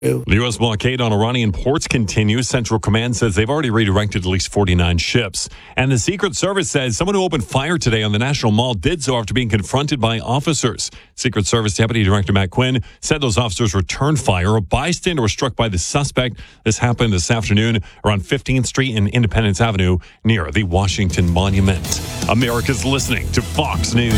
The U.S. blockade on Iranian ports continues. Central Command says they've already redirected at least 49 ships. And the Secret Service says someone who opened fire today on the National Mall did so after being confronted by officers. Secret Service Deputy Director Matt Quinn said those officers returned fire. A bystander was struck by the suspect. This happened this afternoon around 15th Street and Independence Avenue near the Washington Monument. America's listening to Fox News.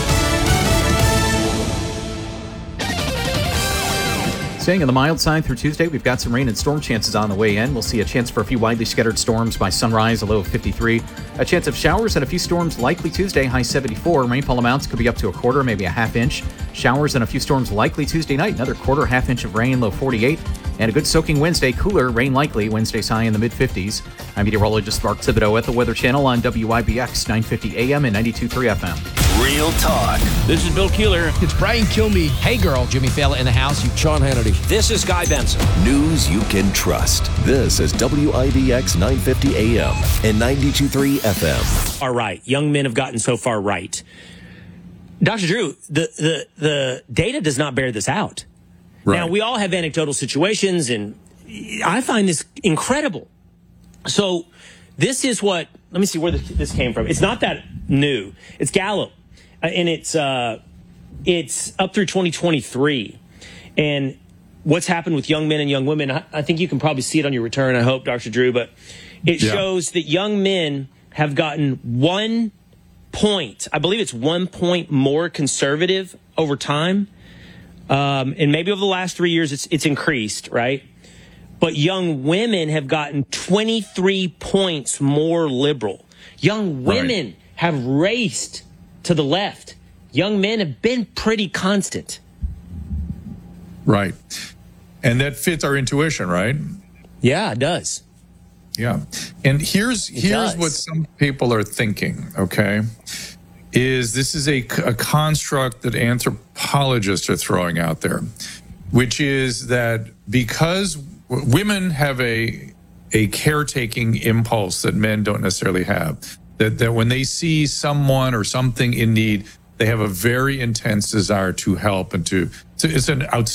Staying on the mild side through Tuesday, we've got some rain and storm chances on the way in. We'll see a chance for a few widely scattered storms by sunrise, a low of 53. A chance of showers and a few storms likely Tuesday, high 74. Rainfall amounts could be up to a quarter, maybe a half inch. Showers and a few storms likely Tuesday night, another quarter, half inch of rain, low 48. And a good soaking Wednesday, cooler, rain likely. Wednesday's high in the mid-50s. I'm meteorologist Mark Thibodeau at the Weather Channel on WIBX 950 AM and 92.3 FM. Real talk. This is Bill Keeler. It's Brian Kilmeade. Hey, girl. Jimmy Fallon in the house. Sean Hannity. This is Guy Benson. News you can trust. This is WIBX 950 AM and 92.3 FM. All right. Young men have gotten so far right. Dr. Drew, the data does not bear this out. Right. Now, we all have anecdotal situations, and I find this incredible. So this is what, let me see where this came from. It's not that new. It's Gallup, and it's up through 2023. And what's happened with young men and young women, I think you can probably see it on your return, I hope, Dr. Drew, but it shows that young men have gotten 1 point, I believe it's 1 point more conservative over time. And maybe over the last 3 years, it's increased, right? But young women have gotten 23 points more liberal. Young women have raced to the left. Young men have been pretty constant. Right. And that fits our intuition, right? Yeah, it does. Yeah. And here's what some people are thinking, okay? This is a construct that anthropologists are throwing out there, which is that because women have a caretaking impulse that men don't necessarily have, that when they see someone or something in need, they have a very intense desire to help and it's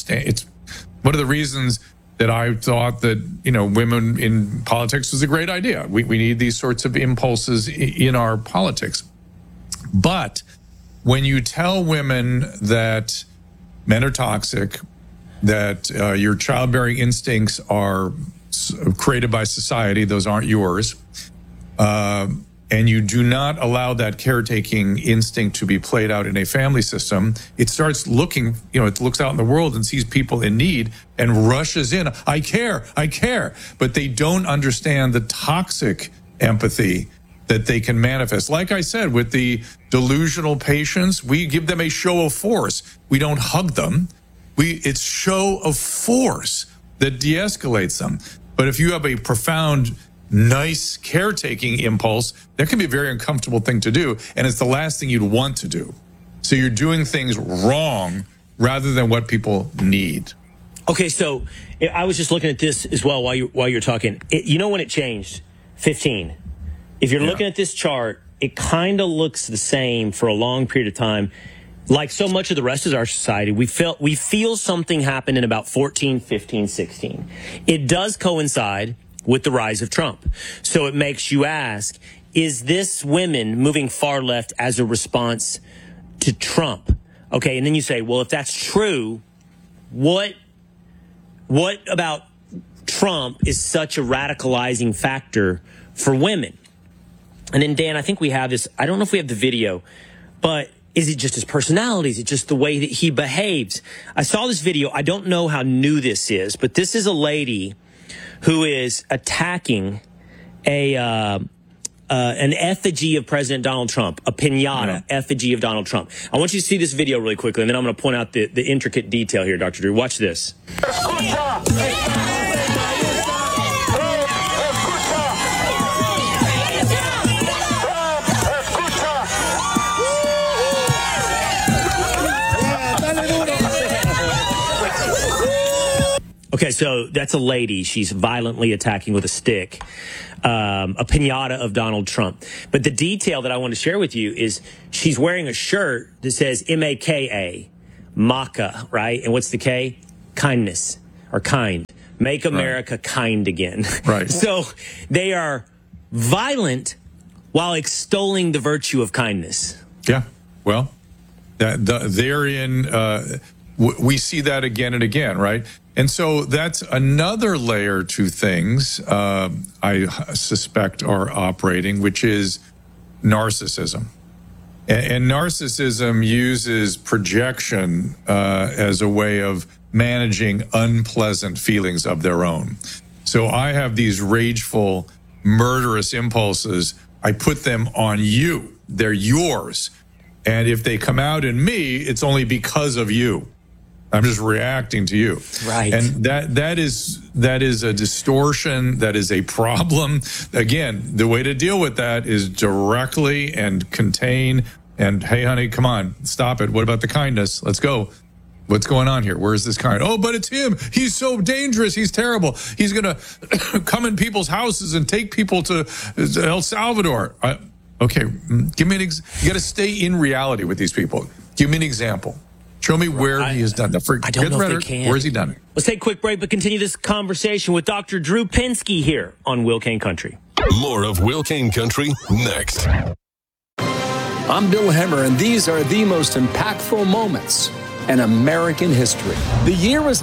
one of the reasons that I thought that, women in politics was a great idea. We need these sorts of impulses in our politics. But when you tell women that men are toxic, that your childbearing instincts are created by society, those aren't yours, and you do not allow that caretaking instinct to be played out in a family system, it starts looking, it looks out in the world and sees people in need and rushes in. I care. But they don't understand the toxic empathy that they can manifest. Like I said, with the delusional patients, we give them a show of force. We don't hug them. It's show of force that de-escalates them. But if you have a profound, nice caretaking impulse, that can be a very uncomfortable thing to do. And it's the last thing you'd want to do. So you're doing things wrong rather than what people need. Okay, so I was just looking at this as well while you're talking. When it changed? 15. If you're looking at this chart, it kind of looks the same for a long period of time. Like so much of the rest of our society, we feel something happen in about 14, 15, 16. It does coincide with the rise of Trump. So it makes you ask, is this women moving far left as a response to Trump? Okay, and then you say, well, if that's true, what about Trump is such a radicalizing factor for women? And then, Dan, I think we have this. I don't know if we have the video, but is it just his personality? Is it just the way that he behaves? I saw this video. I don't know how new this is, but this is a lady who is attacking an effigy of President Donald Trump, a piñata effigy of Donald Trump. I want you to see this video really quickly, and then I'm going to point out the intricate detail here, Dr. Drew. Watch this. Okay, so that's a lady. She's violently attacking with a stick, a piñata of Donald Trump. But the detail that I want to share with you is she's wearing a shirt that says M-A-K-A, Maca, right? And what's the K? Kindness. or kind. Make America kind again. Right. So they are violent while extolling the virtue of kindness. Yeah. Well, we see that again and again, right? And so that's another layer to things I suspect are operating, which is narcissism. And narcissism uses projection as a way of managing unpleasant feelings of their own. So I have these rageful, murderous impulses. I put them on you. They're yours. And if they come out in me, it's only because of you. I'm just reacting to you. Right. And that is a distortion. That is a problem. Again, the way to deal with that is directly and contain. And hey, honey, come on, stop it. What about the kindness? Let's go. What's going on here? Where's this kind? Oh, but it's him. He's so dangerous. He's terrible. He's going to come in people's houses and take people to El Salvador. Okay, give me you got to stay in reality with these people. Give me an example. Show me where he has done that. I don't know if they can. Where's he done it? Let's take a quick break, but continue this conversation with Dr. Drew Pinsky here on Will Cain Country. More of Will Cain Country next. I'm Bill Hemmer, and these are the most impactful moments in American history. The year was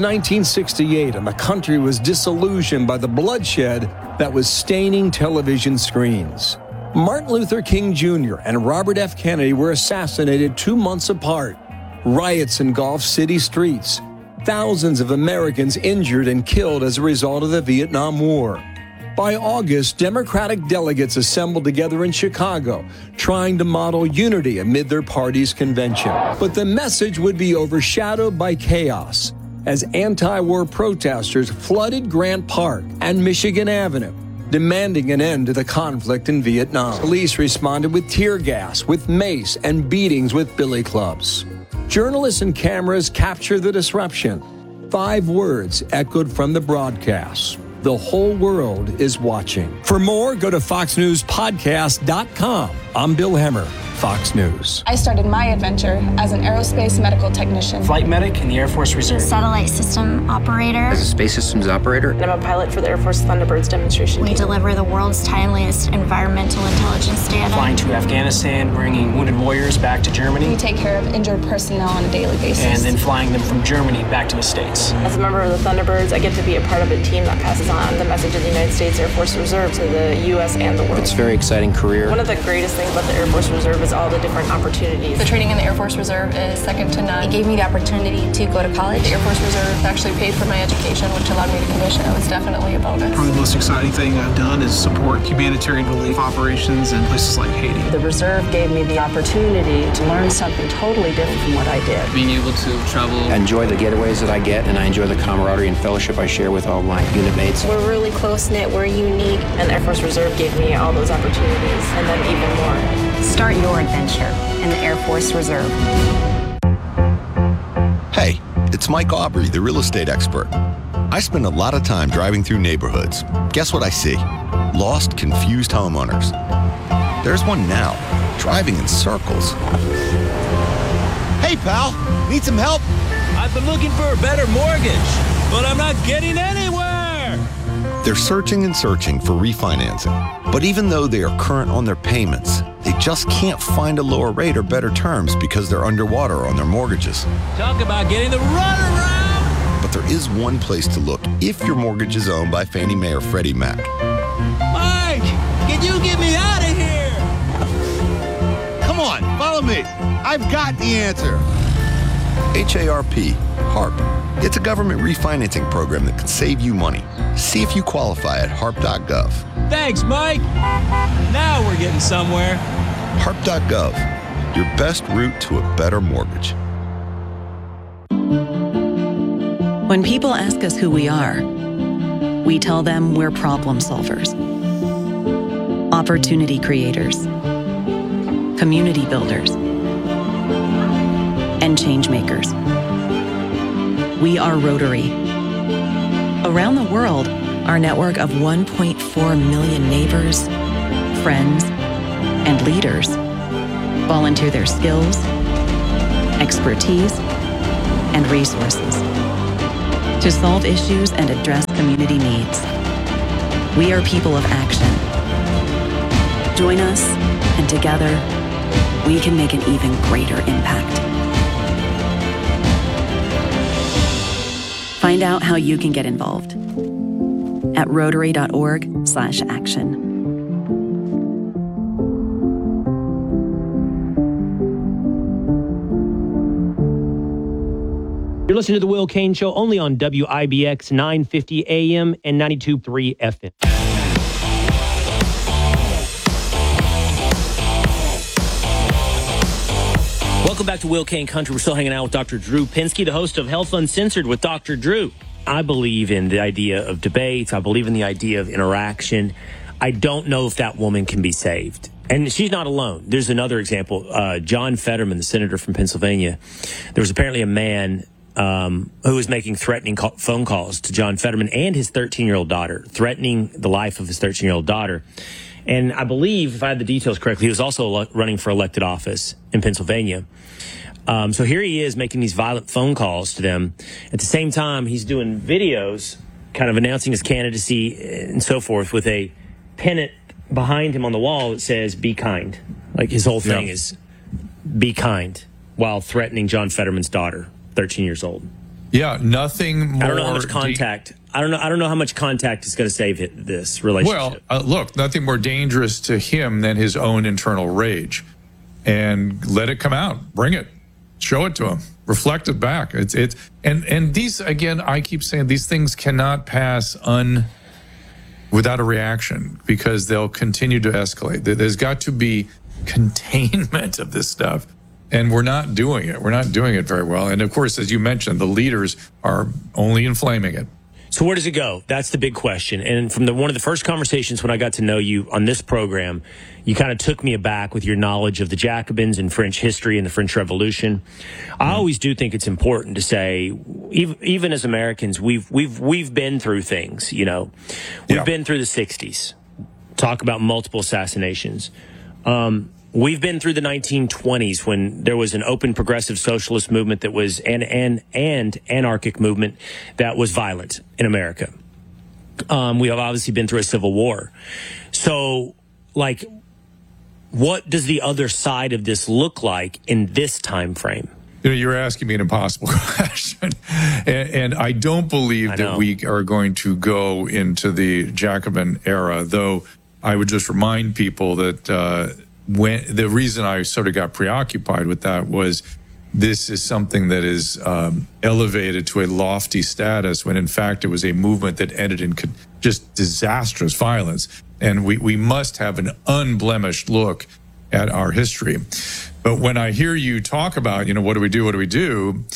1968, and the country was disillusioned by the bloodshed that was staining television screens. Martin Luther King Jr. and Robert F. Kennedy were assassinated 2 months apart. Riots engulfed city streets. Thousands of Americans injured and killed as a result of the Vietnam War. By August, Democratic delegates assembled together in Chicago, trying to model unity amid their party's convention. But the message would be overshadowed by chaos as anti-war protesters flooded Grant Park and Michigan Avenue, demanding an end to the conflict in Vietnam. Police responded with tear gas, with mace, and beatings with billy clubs. Journalists and cameras capture the disruption. 5 words echoed from the broadcast. The whole world is watching. For more, go to foxnewspodcast.com. I'm Bill Hemmer, Fox News. I started my adventure as an aerospace medical technician. Flight medic in the Air Force Reserve. Satellite system operator. As a space systems operator. And I'm a pilot for the Air Force Thunderbirds demonstration We team. deliver the world's timeliest environmental intelligence data. Flying to Afghanistan, bringing wounded warriors back to Germany. We take care of injured personnel on a daily basis. And then flying them from Germany back to the States. As a member of the Thunderbirds, I get to be a part of a team that passes on the message of the United States Air Force Reserve to the U.S. and the world. It's a very exciting career. One of the greatest things about the Air Force Reserve is all the different opportunities. The training in the Air Force Reserve is second to none. It gave me the opportunity to go to college. The Air Force Reserve actually paid for my education, which allowed me to commission. It was definitely a bonus. Probably the most exciting thing I've done is support humanitarian relief operations in places like Haiti. The Reserve gave me the opportunity to learn something totally different from what I did. Being able to travel. I enjoy the getaways that I get, and I enjoy the camaraderie and fellowship I share with all my unit mates. We're really close-knit, we're unique, and the Air Force Reserve gave me all those opportunities, and then even more. Start your adventure in the Air Force Reserve. Hey, it's Mike Aubrey, the real estate expert. I spend a lot of time driving through neighborhoods. Guess what I see? Lost, confused homeowners. There's one now, driving in circles. Hey, pal, need some help? I've been looking for a better mortgage, but I'm not getting anywhere. They're searching and searching for refinancing. But even though they are current on their payments, they just can't find a lower rate or better terms because they're underwater on their mortgages. Talk about getting the runaround. But there is one place to look if your mortgage is owned by Fannie Mae or Freddie Mac. Mike, can you get me out of here? Come on, follow me. I've got the answer. HARP. It's a government refinancing program that can save you money. See if you qualify at harp.gov. Thanks, Mike. Now we're getting somewhere. Harp.gov, your best route to a better mortgage. When people ask us who we are, we tell them we're problem solvers, opportunity creators, community builders, and change makers. We are Rotary. Around the world, our network of 1.4 million neighbors, friends, and leaders volunteer their skills, expertise, and resources to solve issues and address community needs. We are people of action. Join us, and together, we can make an even greater impact. Find out how you can get involved at rotary.org/action. You're listening to The Will Cain Show only on WIBX 950 AM and 92.3 FM. Welcome back to Will Cain Country. We're still hanging out with Dr. Drew Pinsky, the host of Health Uncensored with Dr. Drew. I believe in the idea of debates. I believe in the idea of interaction. I don't know if that woman can be saved. And she's not alone. There's another example. John Fetterman, the senator from Pennsylvania. There was apparently a man who was making threatening phone calls to John Fetterman and his 13-year-old daughter, threatening the life of his 13-year-old daughter. And I believe, if I had the details correctly, he was also running for elected office in Pennsylvania. So here he is making these violent phone calls to them. At the same time, he's doing videos kind of announcing his candidacy and so forth with a pennant behind him on the wall that says, "Be kind." Like his whole thing is, be kind, while threatening John Fetterman's daughter, 13 years old. Yeah, nothing more. I don't know how much contact. I don't know how much contact is going to save this relationship. Well, look, nothing more dangerous to him than his own internal rage, and let it come out. Bring it, show it to him, reflect it back. And these, again, I keep saying these things cannot pass without a reaction, because they'll continue to escalate. There's got to be containment of this stuff. And we're not doing it. We're not doing it very well. And of course, as you mentioned, the leaders are only inflaming it. So where does it go? That's the big question. And from one of the first conversations when I got to know you on this program, you kind of took me aback with your knowledge of the Jacobins and French history and the French Revolution. I always do think it's important to say, even as Americans, we've been through things. You know, we've been through the '60s. Talk about multiple assassinations. We've been through the 1920s when there was an open progressive socialist movement that was and anarchic movement that was violent in America. We have obviously been through a civil war. So, like, what does the other side of this look like in this time frame? You know, you're asking me an impossible question. And I don't believe that we are going to go into the Jacobin era, though I would just remind people that when the reason I sort of got preoccupied with that was this is something that is elevated to a lofty status when in fact it was a movement that ended in just disastrous violence. And we must have an unblemished look at our history. But when I hear you talk about, what do we do? What do we do?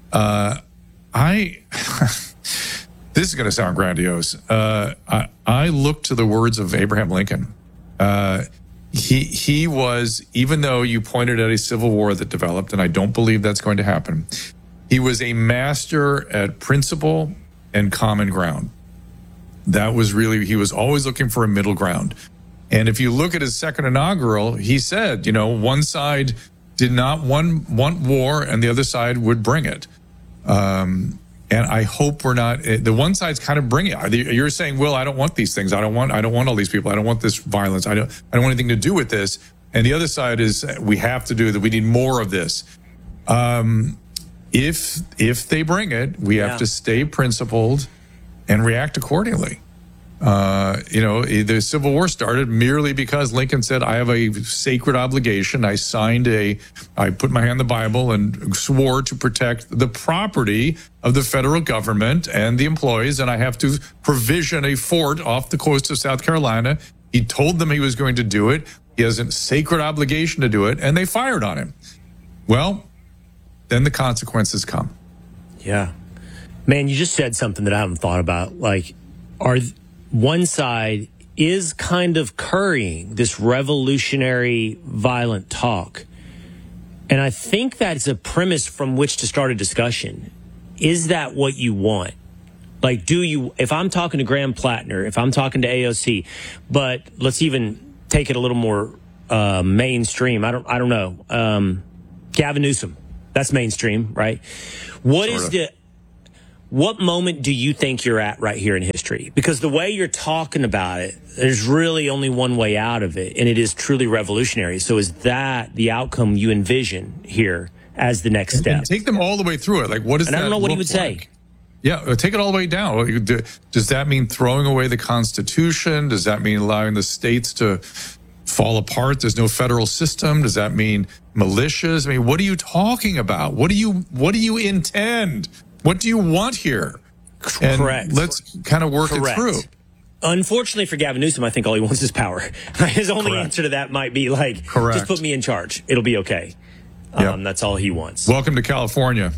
This is going to sound grandiose. I look to the words of Abraham Lincoln. He was, even though you pointed at a civil war that developed, and I don't believe that's going to happen, he was a master at principle and common ground. That was really, he was always looking for a middle ground. And if you look at his second inaugural, he said, one side did not want war and the other side would bring it. And I hope we're not, the one side's kind of bringing it. You're saying, Will, I don't want these things. I don't want all these people. I don't want this violence. I don't want anything to do with this. And the other side is we have to do that. We need more of this. If they bring it, we have to stay principled and react accordingly. The Civil War started merely because Lincoln said, I have a sacred obligation. I put my hand in the Bible and swore to protect the property of the federal government and the employees, and I have to provision a fort off the coast of South Carolina. He told them he was going to do it. He has a sacred obligation to do it, and they fired on him. Well, then the consequences come. Yeah. Man, you just said something that I haven't thought about. Like, one side is kind of currying this revolutionary, violent talk. And I think that's a premise from which to start a discussion. Is that what you want? Like, if I'm talking to Graham Plattner, if I'm talking to AOC, but let's even take it a little more mainstream. I don't know. Gavin Newsom, that's mainstream, right? What what moment do you think you're at right here in history? Because the way you're talking about it, there's really only one way out of it, and it is truly revolutionary. So is that the outcome you envision here as the next step? And take them all the way through it. Like, what does that I don't know what he would like? say. Yeah, take it all the way down. Does that mean throwing away the Constitution? Does that mean allowing the states to fall apart? There's no federal system. Does that mean militias? I mean, what are you talking about? What do you intend? What do you want here? And correct. Let's kind of work it through. Unfortunately for Gavin Newsom, I think all he wants is power. His only answer to that might be like, just put me in charge. It'll be okay. That's all he wants. Welcome to California.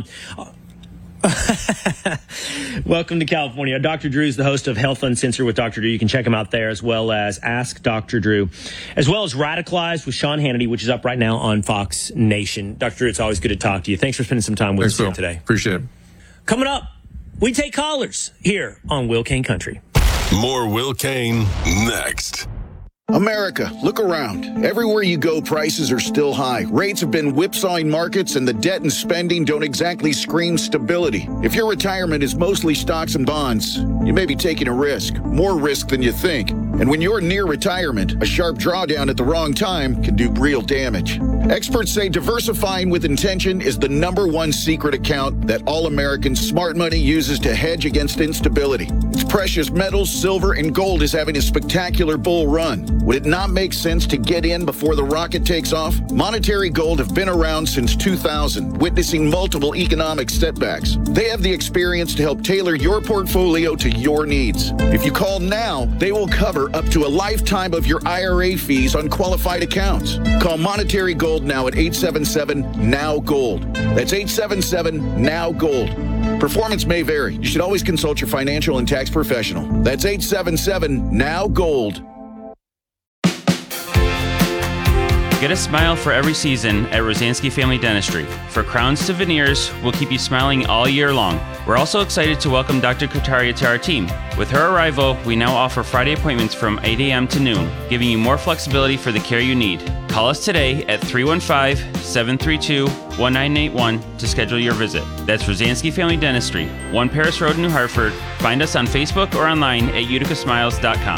Welcome to California. Dr. Drew is the host of Health Uncensored with Dr. Drew. You can check him out there, as well as Ask Dr. Drew, as well as Radicalized with Sean Hannity, which is up right now on Fox Nation. Dr. Drew, it's always good to talk to you. Thanks for spending some time with us here today. Appreciate it. Coming up, we take callers here on Will Kane Country. More Will Kane next. America, look around. Everywhere you go, prices are still high. Rates have been whipsawing markets, and the debt and spending don't exactly scream stability. If your retirement is mostly stocks and bonds, you may be taking a risk, more risk than you think. And when you're near retirement, a sharp drawdown at the wrong time can do real damage. Experts say diversifying with intention is the #1 secret account that all Americans' smart money uses to hedge against instability. Its precious metals, silver, and gold is having a spectacular bull run. Would it not make sense to get in before the rocket takes off? Monetary Gold have been around since 2000, witnessing multiple economic setbacks. They have the experience to help tailor your portfolio to your needs. If you call now, they will cover up to a lifetime of your IRA fees on qualified accounts. Call Monetary Gold now at 877-NOW-GOLD. That's 877-NOW-GOLD. Performance may vary. You should always consult your financial and tax professional. That's 877-NOW-GOLD. Get a smile for every season at Rosansky Family Dentistry. For crowns to veneers, we'll keep you smiling all year long. We're also excited to welcome Dr. Kataria to our team. With her arrival, we now offer Friday appointments from 8 a.m. to noon, giving you more flexibility for the care you need. Call us today at 315-732-1981 to schedule your visit. That's Rosansky Family Dentistry, 1 Paris Road, New Hartford. Find us on Facebook or online at uticasmiles.com.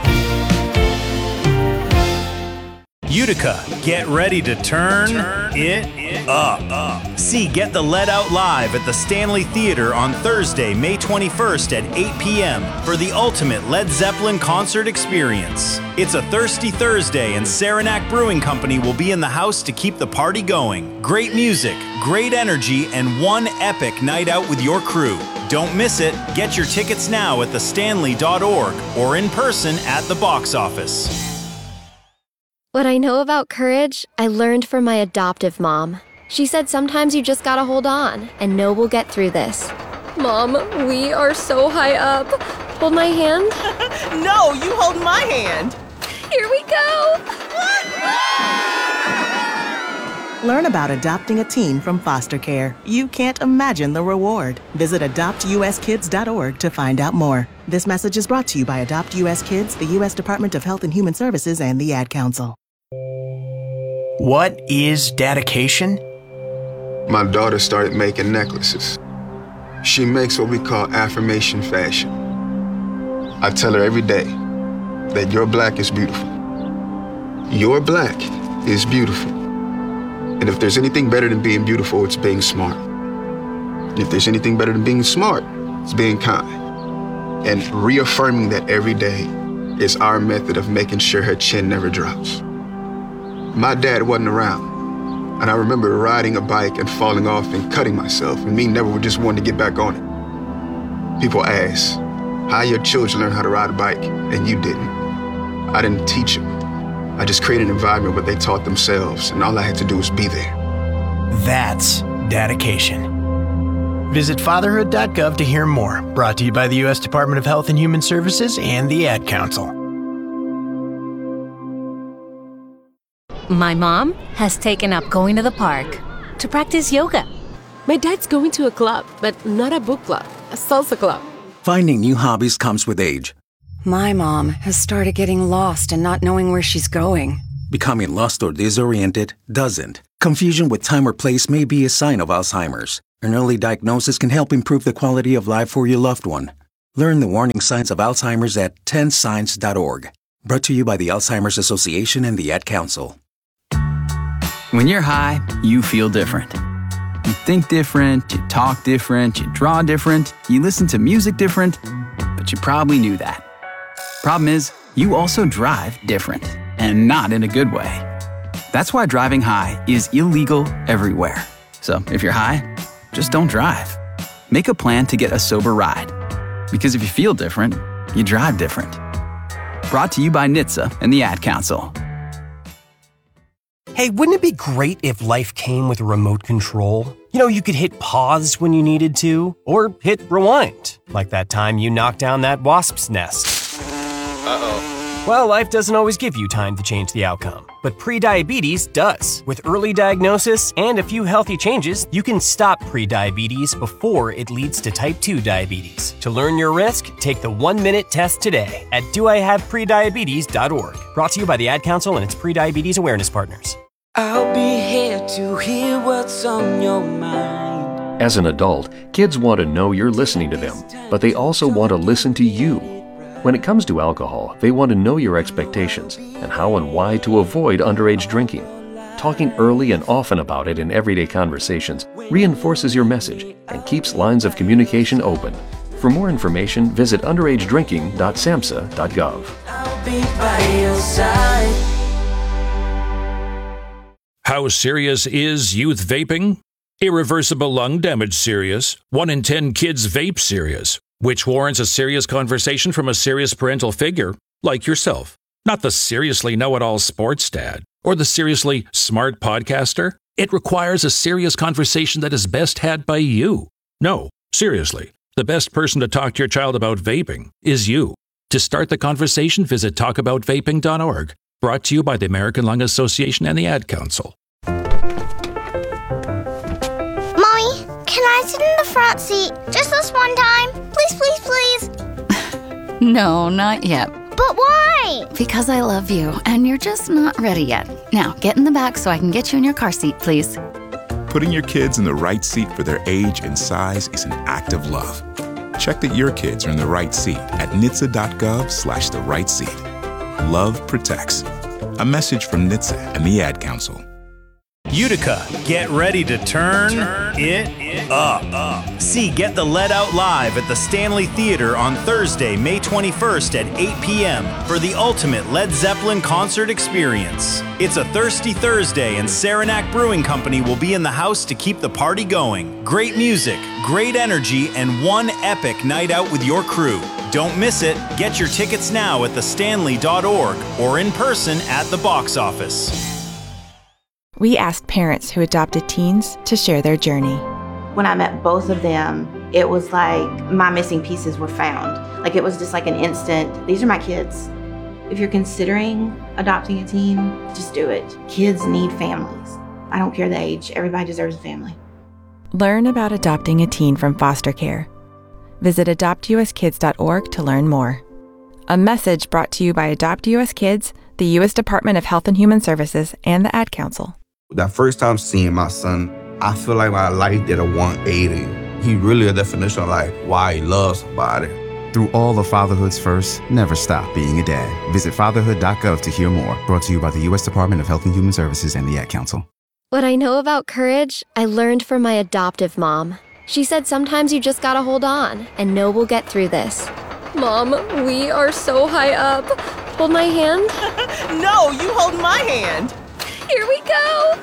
Utica, get ready to turn it up. See Get the Lead Out live at the Stanley Theater on Thursday, May 21st at 8 p.m. for the ultimate Led Zeppelin concert experience. It's a Thirsty Thursday, and Saranac Brewing Company will be in the house to keep the party going. Great music, great energy, and one epic night out with your crew. Don't miss it. Get your tickets now at thestanley.org or in person at the box office. What I know about courage, I learned from my adoptive mom. She said sometimes you just gotta hold on and know we'll get through this. Mom, we are so high up. Hold my hand. No, you hold my hand. Here we go. Learn about adopting a teen from foster care. You can't imagine the reward. Visit adoptuskids.org to find out more. This message is brought to you by Adopt US Kids, the U.S. Department of Health and Human Services, and the Ad Council. What is dedication? My daughter started making necklaces. She makes what we call affirmation fashion. I tell her every day that your black is beautiful. Your black is beautiful. And if there's anything better than being beautiful, it's being smart. If there's anything better than being smart, it's being kind. And reaffirming that every day is our method of making sure her chin never drops. My dad wasn't around, and I remember riding a bike and falling off and cutting myself, and me never just wanting to get back on it. People ask, how your children learn how to ride a bike, and you didn't? I didn't teach them. I just created an environment where they taught themselves, and all I had to do was be there. That's dedication. Visit fatherhood.gov to hear more. Brought to you by the U.S. Department of Health and Human Services and the Ad Council. My mom has taken up going to the park to practice yoga. My dad's going to a club, but not a book club, a salsa club. Finding new hobbies comes with age. My mom has started getting lost and not knowing where she's going. Becoming lost or disoriented doesn't. Confusion with time or place may be a sign of Alzheimer's. An early diagnosis can help improve the quality of life for your loved one. Learn the warning signs of Alzheimer's at 10signs.org. Brought to you by the Alzheimer's Association and the Ad Council. When you're high, you feel different. You think different, you talk different, you draw different, you listen to music different, but you probably knew that. Problem is, you also drive different, and not in a good way. That's why driving high is illegal everywhere. So if you're high, just don't drive. Make a plan to get a sober ride. Because if you feel different, you drive different. Brought to you by NHTSA and the Ad Council. Hey, wouldn't it be great if life came with a remote control? You know, you could hit pause when you needed to, or hit rewind, like that time you knocked down that wasp's nest. Uh-oh. Well, life doesn't always give you time to change the outcome, but prediabetes does. With early diagnosis and a few healthy changes, you can stop prediabetes before it leads to type 2 diabetes. To learn your risk, take the 1-minute test today at doihaveprediabetes.org. Brought to you by the Ad Council and its prediabetes awareness partners. I'll be here to hear what's on your mind. As an adult, kids want to know you're listening to them, but they also want to listen to you. When it comes to alcohol, they want to know your expectations and how and why to avoid underage drinking. Talking early and often about it in everyday conversations reinforces your message and keeps lines of communication open. For more information, visit underagedrinking.samhsa.gov. I'll be by your side. How serious is youth vaping? Irreversible lung damage serious. 1 in 10 kids vape serious, which warrants a serious conversation from a serious parental figure like yourself. Not the seriously know-it-all sports dad or the seriously smart podcaster. It requires a serious conversation that is best had by you. No, seriously, the best person to talk to your child about vaping is you. To start the conversation, visit talkaboutvaping.org. Brought to you by the American Lung Association and the Ad Council. Mommy, can I sit in the front seat just this one time? Please, please, please. No, not yet. But why? Because I love you, and you're just not ready yet. Now, get in the back so I can get you in your car seat, please. Putting your kids in the right seat for their age and size is an act of love. Check that your kids are in the right seat at nhtsa.gov/the right seat. Love protects. A message from NHTSA and the Ad Council. Utica, get ready to turn it up. See Get the Let Out live at the Stanley Theater on Thursday, May 21st at 8 p.m. for the ultimate Led Zeppelin concert experience. It's a Thirsty Thursday, and Saranac Brewing Company will be in the house to keep the party going. Great music, great energy, and one epic night out with your crew. Don't miss it. Get your tickets now at thestanley.org or in person at the box office. We asked parents who adopted teens to share their journey. When I met both of them, it was like my missing pieces were found. Like it was just like an instant, these are my kids. If you're considering adopting a teen, just do it. Kids need families. I don't care the age, everybody deserves a family. Learn about adopting a teen from foster care. Visit adoptuskids.org to learn more. A message brought to you by Adopt US Kids, the U.S. Department of Health and Human Services, and the Ad Council. That first time seeing my son, I feel like my life did a 180. He really a definition of like why he loves somebody. Through all of fatherhood's first, never stop being a dad. Visit fatherhood.gov to hear more. Brought to you by the U.S. Department of Health and Human Services and the Ad Council. What I know about courage, I learned from my adoptive mom. She said sometimes you just gotta hold on and know we'll get through this. Mom, we are so high up. Hold my hand. No, you hold my hand. Here we go.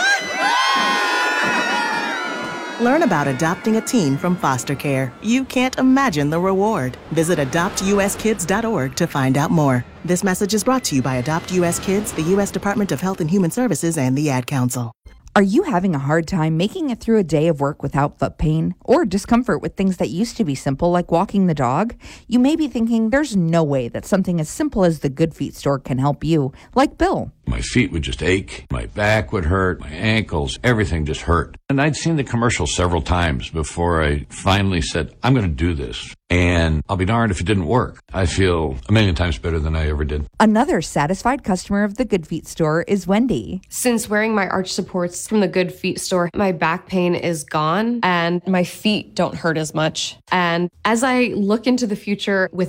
Learn about adopting a teen from foster care. You can't imagine the reward. Visit adoptuskids.org to find out more. This message is brought to you by Adopt US Kids, the U.S. Department of Health and Human Services, and the Ad Council. Are you having a hard time making it through a day of work without foot pain or discomfort with things that used to be simple, like walking the dog? You may be thinking there's no way that something as simple as the Good Feet store can help you, like Bill. My feet would just ache, my back would hurt, my ankles, everything just hurt. And I'd seen the commercial several times before I finally said, I'm going to do this. And I'll be darned if it didn't work. I feel a million times better than I ever did. Another satisfied customer of the Good Feet store is Wendy. Since wearing my arch supports from the Good Feet store, my back pain is gone and my feet don't hurt as much. And as I look into the future with